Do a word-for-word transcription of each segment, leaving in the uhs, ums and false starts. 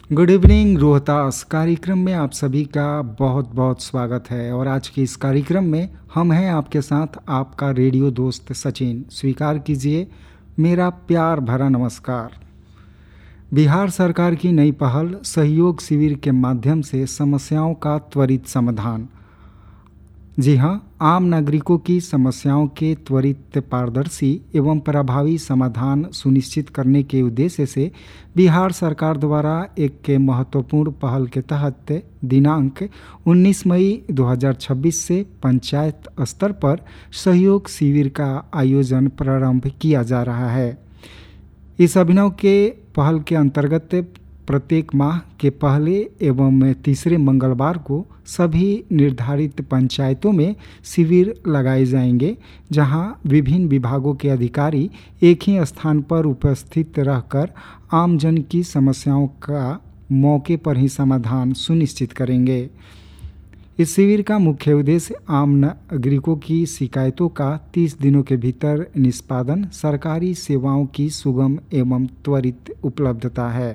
Good evening Rohtas कार्यक्रम में आप सभी का बहुत बहुत स्वागत है। और आज के इस कार्यक्रम में हम हैं आपके साथ, आपका रेडियो दोस्त सचिन। स्वीकार कीजिए मेरा प्यार भरा नमस्कार। बिहार सरकार की नई पहल सहयोग शिविर के माध्यम से समस्याओं का त्वरित समाधान। जी हाँ, आम नागरिकों की समस्याओं के त्वरित, पारदर्शी एवं प्रभावी समाधान सुनिश्चित करने के उद्देश्य से बिहार सरकार द्वारा एक महत्वपूर्ण पहल के तहत दिनांक उन्नीस मई दो हज़ार छब्बीस से पंचायत स्तर पर सहयोग शिविर का आयोजन प्रारंभ किया जा रहा है। इस अभिनव के पहल के अंतर्गत प्रत्येक माह के पहले एवं तीसरे मंगलवार को सभी निर्धारित पंचायतों में शिविर लगाए जाएंगे, जहां विभिन्न विभागों के अधिकारी एक ही स्थान पर उपस्थित रहकर आमजन की समस्याओं का मौके पर ही समाधान सुनिश्चित करेंगे। इस शिविर का मुख्य उद्देश्य आम नागरिकों की शिकायतों का तीस दिनों के भीतर निष्पादन, सरकारी सेवाओं की सुगम एवं त्वरित उपलब्धता है।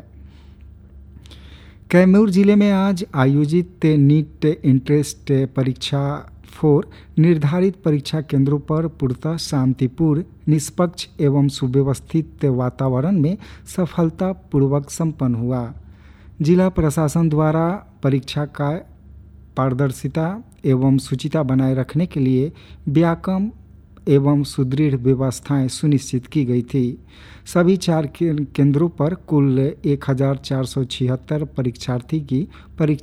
कैमूर जिले में आज आयोजित नीट इंट्रेंस परीक्षा फोर निर्धारित परीक्षा केंद्रों पर पूर्णतः शांतिपूर्ण, निष्पक्ष एवं सुव्यवस्थित वातावरण में सफलतापूर्वक संपन्न हुआ। जिला प्रशासन द्वारा परीक्षा का पारदर्शिता एवं शुचिता बनाए रखने के लिए व्यापक एवं सुदृढ़ व्यवस्थाएं सुनिश्चित की गई थी। सभी चार केंद्रों पर कुल एक हज़ार चार सौ छिहत्तर परीक्षार्थी की परीक्षा